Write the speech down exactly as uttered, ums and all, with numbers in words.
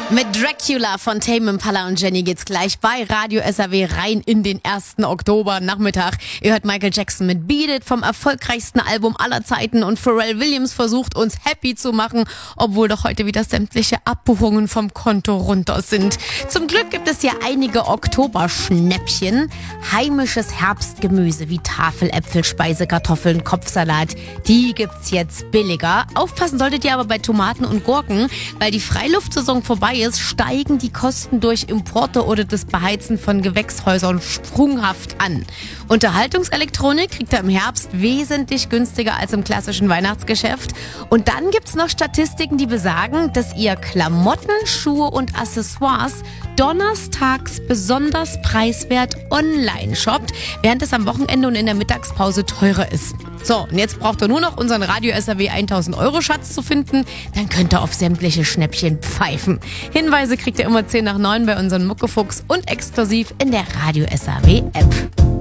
Mit Dracula von Tame Impala und Jenny geht's gleich bei Radio S R W rein in den ersten Oktober Nachmittag. Ihr hört Michael Jackson mit Beat It vom erfolgreichsten Album aller Zeiten und Pharrell Williams versucht uns happy zu machen, obwohl doch heute wieder sämtliche Abbuchungen vom Konto runter sind. Zum Glück gibt es hier einige Oktoberschnäppchen. Heimisches Herbstgemüse wie Tafeläpfel, Speisekartoffeln, Kopfsalat, die gibt's jetzt billiger. Aufpassen solltet ihr aber bei Tomaten und Gurken, weil die Freiluftsaison vorbei ist, steigen die Kosten durch Importe oder das Beheizen von Gewächshäusern sprunghaft an. Unterhaltungselektronik kriegt ihr im Herbst wesentlich günstiger als im klassischen Weihnachtsgeschäft. Und dann gibt's noch Statistiken, die besagen, dass ihr Klamotten, Schuhe und Accessoires donnerstags besonders preiswert online shoppt, während es am Wochenende und in der Mittagspause teurer ist. So, und jetzt braucht ihr nur noch unseren Radio S R W tausend Euro Schatz zu finden, dann könnt ihr auf sämtliche Schnäppchen pfeifen. Hinweise kriegt ihr immer zehn nach neun bei unserem Muckefuchs und exklusiv in der Radio S R W App.